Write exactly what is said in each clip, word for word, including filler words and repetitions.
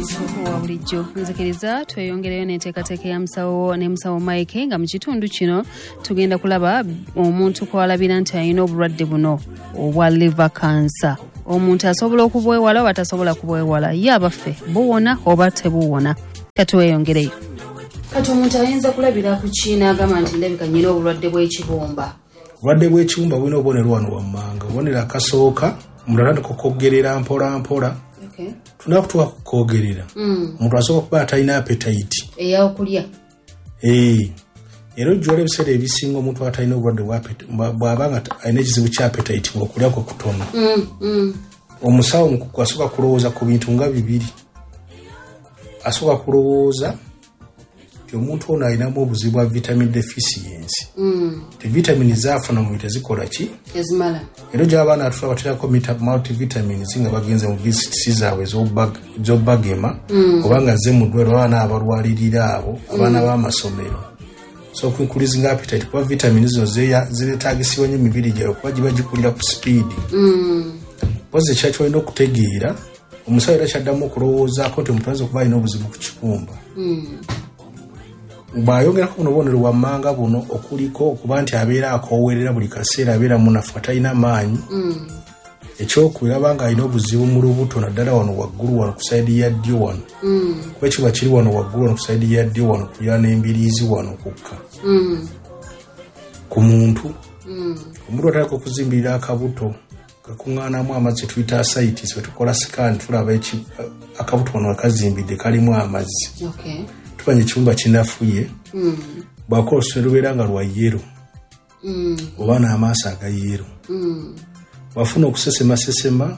wa bulijjo nzikiriza tweyongereyo n'enteekateeka ya musawo ne musawo Mike nga mu kitundu kino tugenda kulaba omuntu kwalabira nti alina obulwadde buno obwa liver cancer. Omuntu asobola okubwewala oba tasobola kubwewala, ye abaffe buwona oba tebuwona. Katweyongereyo. Kati omuntu ayinza kulabira ku kiina agamba nti ndabika nnyina obulwadde bw'ekibumba. Obulwadde bw'ekibumba bulina obubonero wano wammanga. Obubonero akasooka omuntu atandika okwogerera mpola mpola. Okay. Tunakutuka kukogerera. Mm. Omuntu asobola kuba atalina appetite. Eya okulya. Eh. Era jwale ebiseera ebisinga omuntu atalina obulwadde bwa appetite bw'abanga alina ekizibu kya appetite okulya kwe kutono. Mm. Mm. Omusawo mukugu asobola kulowooza ku bintu nga bibiri. Asobola kulowooza nti omuntu ono alinamu obuzibu bwa vitamin deficiency. Mm. Ti vitamini zaafuna mu mubiri zikola ki? Ezimala. Era gy'abaana atula baterako multivitamins nga bagenze mu visits zaabwe z'obagema mm. oba nga ze mu ddwaliro abaana abalwalirira abo abaana mm. b'amasomero. So increasing appetite kuba vitamins zo zeetagisibwa nnyo emibiri gyabwe kuba giba gikulira ku sipiidi. Mm. Pozi kyaki olina okutegeera omusawo era kyaddamu okulowoozaako nti omuntu ayinza okuba alina obuzibu ku kibumba. Mm. Bw'ayongerako buno obubonero wammanga buno okuliko okuba nti abeera akoowerera buli kaseera abeera munafu atalina maanyi. Mm. Ekyokubiri aba nga alina obuzibu mu lubuto naddala wano waggulu wano ku sayidi ya ddyo wano. Mm. Kuba ekiba kiri wano waggulu wano ku sayidi ya ddyo wano kulira n'embiriizi wano kukka. Mm. Ku muntu. Mm. Omuntu atalako okuzimbirira akabuto kakuŋŋaanamu amazzi tuyita asaitis, bwe tukola sikaani tulaba akabuto wano akazimbidde kalimu amazzi. Okay. Tubanye ekibumba kinafuye. Mm. Bw'akola olususu lubeera nga lwa yero. Mm. Oba n'amaaso aga yero. Mm. Bw'afuna okusesemasesema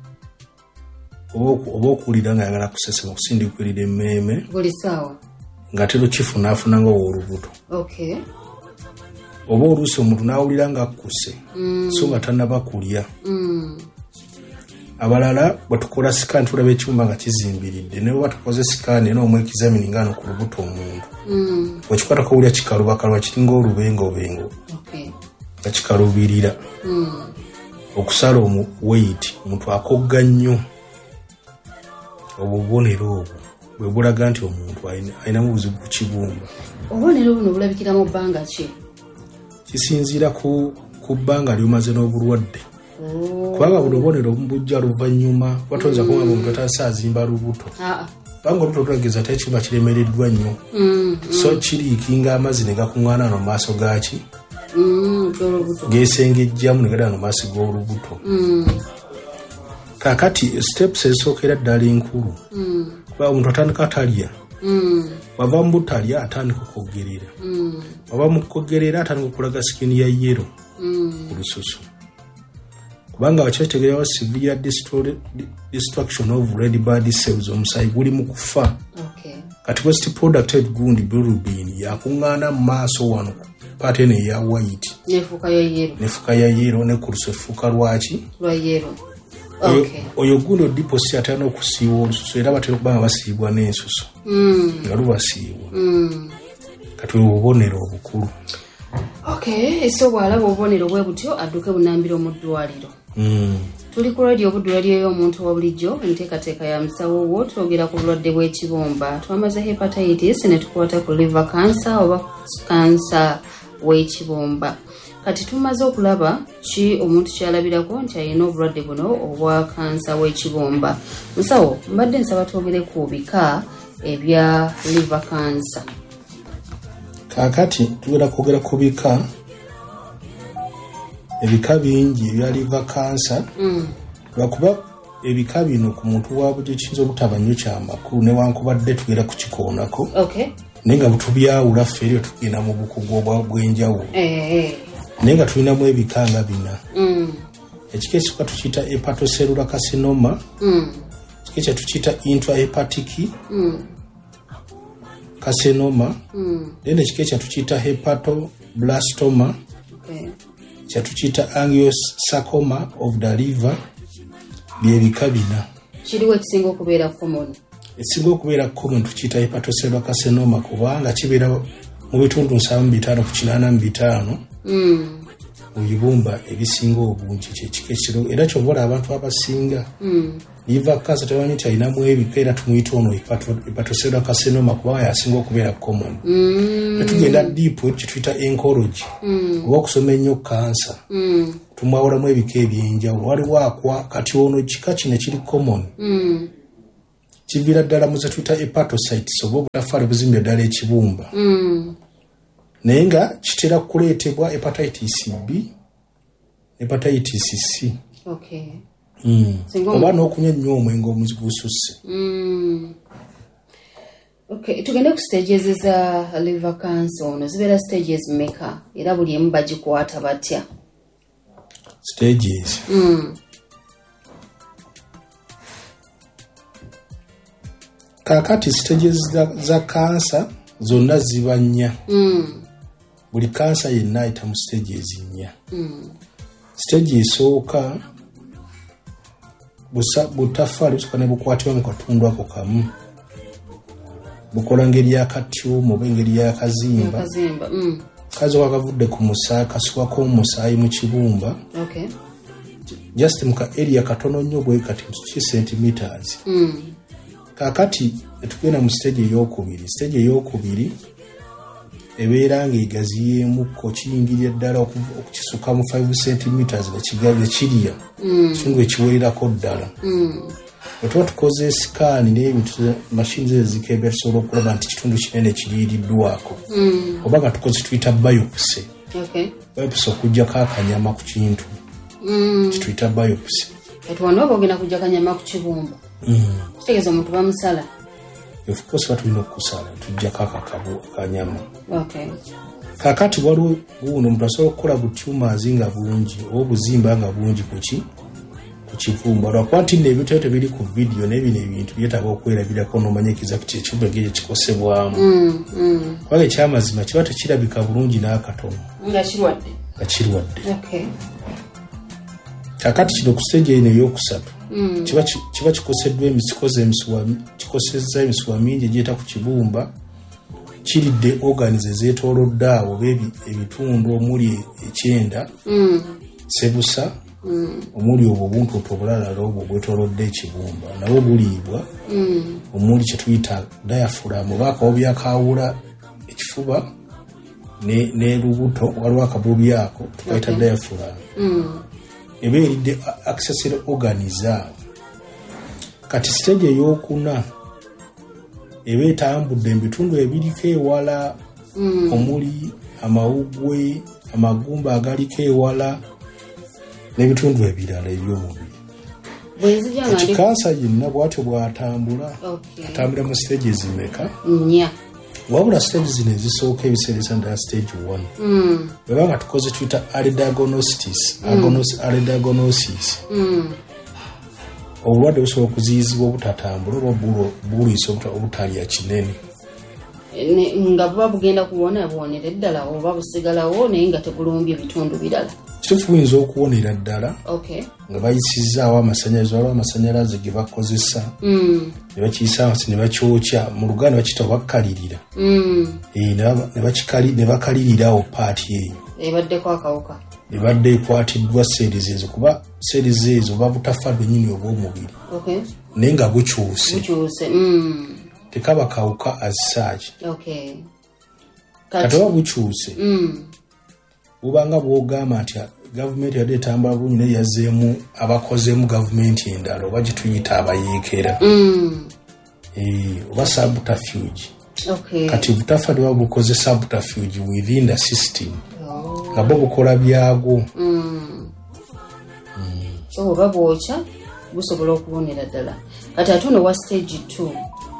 oba okuwulira nga ayagala kusesema okusindikirira emmeeme. Buli ssaawa. Ng'ate lukifuna afuna nga ow'olubuto. Okay. Oba oluusi omuntu n'awulira nga akkuse. Mm. So nga tannaba kulya. Mm. Abalala batukola sikaani tulaba ekibumba nga kizimbiridde naye oba tukoze sikaani era omwekizamini ngano ku lubuto omuntu. Mm. Bwekikwata kawulira kikalubakalwa kiringa olubengobengo. Okay. Nga kikalubirira. Mm. Okusala omu weight omuntu akogga nnyo. Obubonero obwo bwe bulaga nti omuntu alinamu obuzibu ku kibumba. Obubonero buno bulabikira mu bbanga ki? Kisinziira ku ku bbanga ly'omaze n'obulwadde. Oh. Kubanga buno obubonero bujja luvannyuma watonza kuba omuntu atasa azimba lubuto. Ah. Banga olubuto tulageza ate ekiba kiremereddwa nnyo. Mm. So kiriikinga amazzi ne gakuŋŋaana no maaso gaaki. Mm. G'olubuto. Geesengejjamu ne gadda no maaso g'olubuto. Mm. Kaakati steps ezisookera ddala enkulu. Mm. Kuba omuntu atandika atalya. Mm. Wava mu butalya atandika okwogerera. Mm. Wava mu kwogerera atandika okulaga sikini ya yero. Mm. Ku lususu. Kubanga wakyetegerera severe destruction of red blood cells omusaayi guli mu kufa. Okay. Kati waste product gundi bilirubin yakuŋŋaana mu maaso wano pattern eya white. Nefuuka ya yero. Nefuuka ya yero ne ku lususu efuuka lwaki? Lwa yero. Okay. Oyo gundi odiposi atalina okusiiwa olususu era batera okuba nga basiibwa n'ensusu. Mm. Nga lubasiibwa. Mm. Kati obubonero obukulu. Okay, eso bw'alaba obubonero bwe butyo adduke bunambiro mu ddwaliro. Mm. Tuli ku radio obudwaliro y'omuntu wa bulijjo enteekateeka ya musawo wo twogera ku bulwadde bw'ekibumba. Twamaze hepatitis ne tukwata ku liver cancer oba cancer w'ekibumba. Kati tumaze okulaba ki omuntu kyalabirako nti alina obulwadde buno obwa kansa w'ekibumba. Musawo, mbadde nsaba twogere ku bika ebya liver cancer. Kaakati tugenda kwogera ku bika ebika bingi ebya liver cancer. Mm. Lwakuba ebika bino ku muntu wa bulijjo kiyinza obutaba nnyo kyamakulu newankubadde tugenda kukikoonako. Okay. Naye nga butubyawula ffe eri tugenda mu bukugu bw'enjawulo. Eh, eh. Naye nga tulinamu ebika nga bina. Mm. Ekika ekikuba tukiyita hepatocellular carcinoma. Mm. Ekika ekya tukiyita intrahepatic mm. carcinoma. Mm. Then ekika ekya tukiyita hepatoblastoma. Okay. Ekya tukiyita angiosarcoma of the liver. Byebika bina. Kiriwo ekisinga okubeera common. Ekisinga okubeera common tukiyita hepatocellular carcinoma kubanga kibeera mu bitundu nsaamu bitaano ku kinaana mu bitaano. Mm. mu bibumba ebisinga obungi kyekikekiro era kyobola abantu abasinga mm. liver cancer tebanyi kyalinamu ebika era tumuyita ono hepatocellular carcinoma kuba yasinga okubeera common mm. tugenda deep kyetuyita oncology mm. oba okusoma ennyo cancer mm. tumwawulamu ebika ebyenjawulo waliwo akwa kati ono kika kino kiri common mm. kiviira ddala mu zetuyita hepatocytes oba obutafaali buzimbye ddala ekibumba mm. naye nga kitera kuleetebwa hepatitis B hepatitis C okay. mm. oba n'okunywa ennyo omwenge omugususse mm. okay. tugende ku stages za liver cancer ono zibeera stages mmeka era buli emu bagikwata batya stages mm. kakati stages za, za cancer zonna ziba nnya mm. buli cancer yenna ayita mu stages nnya mm. stage esooka butafaali busooka ne bukwatibwa mu katundu ako kamu bukola ngeri yakatyuma oba engeri yakazimba mm. kazoka kavudde ku musaayi kasukako omusaayi mu kibumba okay. just mu ka area katono nnyo bwe kati ki centimeters mm. kakati etugenda mu stage ey'okubiri stage ey'okubiri ebeera ng'egaziyemukko kiyingirira ddala okukisuka mu five centimeters nga kiriya kitundu ekiwererako ddala bwe tuba tukoze sikaani n'ebintu mashini ze zikebera tusobola okulaba nti kitundu kinene kiriiriddwako oba nga tukoze tuyita biopsy biopsy okugjako akanyama ku kintu kituyita biopsy kati wano oba ogenda kujja kanyama ku kibumba kitegeeza omuntu bamusala of course batulina okusala tujjako akakabu akanyama okay. kakati waliwo buno omuntu asobola okukola butumors nga bungi oba obuzimba nga bungi kuki ku kivumba lwakuba nti nebintu ebyo tebiri ku vidiyo n'ebino ebintu byetaaga okwerabirako n'omanya ekizakiti ekibumba engeri kikosebwamu mm, mm. kubanga ekyamazima kiba tekirabika bulungi n'akatono nga kirwadde nga kirwadde okay. kakati kino ku stage eno ey'okusatu mm. kiba kiba kikoseddwa emisikoze emisuwa kikosezza emisuwa mingi egyeta ku kibumba kiridde organize zeetoolodde awo oba ebitundu omuli ekyenda mm. sebusa mm. omuli obwo obuntuntu obulalala obwo bwetoolodde ekibumba nabwo buliibwa mm. omuli kyetuyita diaphragm oba akawo byakawula ekifuba n'elubuto waliwo akabubi ako tukayita okay. diaphragm mm. eba eridde accessory organs awo kati stage ey'okuna eba etambudde ebitundu ebiriko ewala mm. omuli amawugwe amagumba agaliko ewala n'ebitundu ebirala ebyomubiri kati kansa yenna bwatyo bwatambula okay. atambula mu stage zimeka nya wabula stage zino ezisooka ebiseereza ddala stage one mm. bweba nga tukoze tuyita early diagnosis mm. early diagnosis mm. obulwadde busobola okuziyizibwa obutatambula oba buliisa obutalya kinene nga buba bugenda kuwona buwonera ddala oba busigalawo naye nga tegulumbye ebitundu birala kituufu buyinza okuwonera ddala okay. nga bayisizaawo amasanyalaze waliwo amasanyalaze ge bakozesa mm. ne bakiyisa ne bakyokya mu luganda bakiyita obakkalirira mm. e, ne bakalirirawo paati eyo ebaddeko akawuka ebadde ekwatiddwa seerizi ezo kuba seerizi ezo oba butafa lwennyini obw'omubiri okay. naye nga bukyuse bukyuse mm. tekaba kawuka as such okay. kati oba bukyuse mm. bubanga bwogamba nti gavumenti yadde etambula bulungi naye yazzeemu abakozemu gavumenti endala oba gye tuyita abayeekera mm. e, oba subterfuge okay. kati butafa ne babukoze subterfuge within the system oh. nga bo bukola byagwo mm. mm. so oba bwokya busobola okubonera ddala kati ate ono wa stage two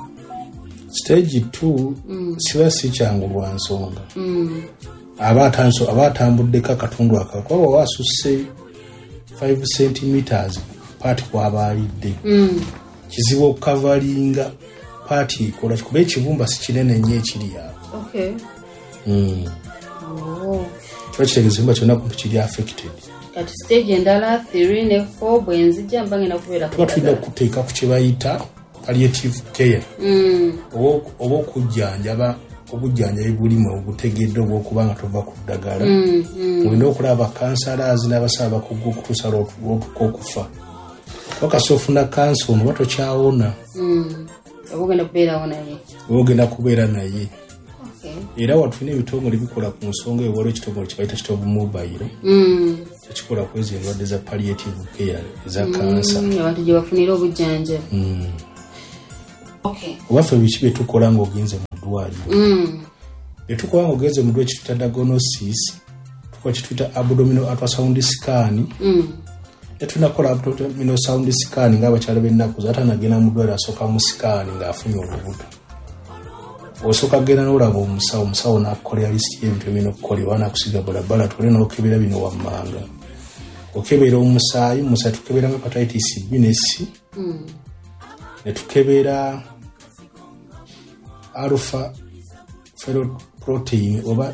stage two mm. siba si kyangu lwa nsonga mm. abatanso abatambuddeko akatundu akakwaba wasusse five centimeters paati kwabaalidde mm. kizibu okukavalinga paati ekola kuba ekibumba si kinene nnyo ekiri awo okay. mm. oh. kiba kitegeeza ekibumba kyonna kumpi kiri affected kati stage endala three ne four bwenzijja mba ngenda kubeera tuba tulina okuteeka ku kye bayita palliative care mm. oba okujjanjaba obujjanjabi bulimu obutegedde obw'okubanga tova ku ddagala Mm, mm. mulina okulaba kansalazi n'abasaaba bakugu okutuusa lw'otuka okufa wakasi ofuna kansa ono oba tokyawona Mm. Oba ogenda kubeerawo naye. oba ogenda kubeera naye Okay. era watulina ebitongole bikola ku nsonga eyo waliwo ekitongole kibayita kitovu mobile Mm. ekikola ku ezo endwadde za palliative care eza kansa Mm, abantu gye bafunira obujjanjabi. Mm. Okay. obaffe biki bye tukola ng'ogenze mu ddwaliro Mm. bye tukola ng'ogenze mu ddwaliro kituyita diagnosis tukola kituyita abdominal ultrasound scan Mm. ne tunakola abdominal sound scan ng'abakyala b'ennaku ate anagenda mu ddwaliro asooka mu scan ng'afunye olubuto osooka genda n'olaba omusawo omusawo n'akukolera lisiti y'ebintu ebirina okukolebwa n'akusiga balabala tole n'okebera bino wammanga okebera omusaayi omusaayi tukeberamu hepatitis B ne C Mm. ne tukebera alpha ferroprotein oba